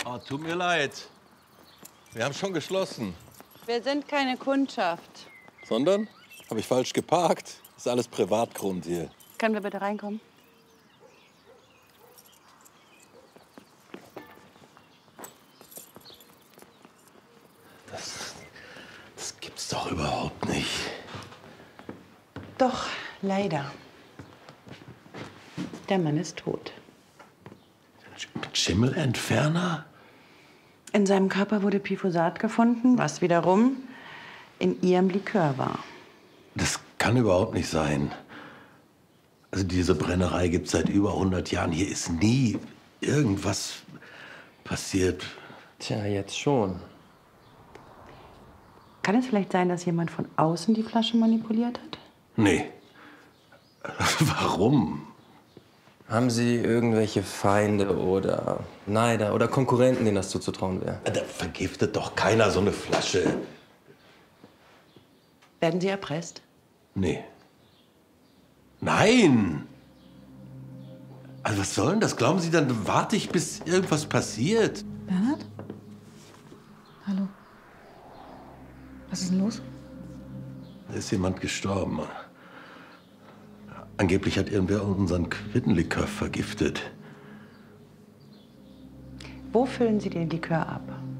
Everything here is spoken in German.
Oh, tut mir leid. Wir haben schon geschlossen. Wir sind keine Kundschaft. Sondern? Habe ich falsch geparkt? Ist alles Privatgrund hier. Können wir bitte reinkommen? Das gibt's doch überhaupt nicht. Doch, leider. Der Mann ist tot. Mit Schimmelentferner? In seinem Körper wurde Pifosat gefunden, was wiederum in ihrem Likör war. Das kann überhaupt nicht sein. Also diese Brennerei gibt's seit über 100 Jahren. Hier ist nie irgendwas passiert. Tja, jetzt schon. Kann es vielleicht sein, dass jemand von außen die Flasche manipuliert hat? Nee. Warum? Haben Sie irgendwelche Feinde oder Neider oder Konkurrenten, denen das zuzutrauen wäre? Da vergiftet doch keiner so eine Flasche. Werden Sie erpresst? Nee. Nein! Also was soll denn das? Glauben Sie, dann warte ich, bis irgendwas passiert? Bernhard? Hallo. Was ist denn los? Da ist jemand gestorben. Angeblich hat irgendwer unseren Quittenlikör vergiftet. Wo füllen Sie den Likör ab?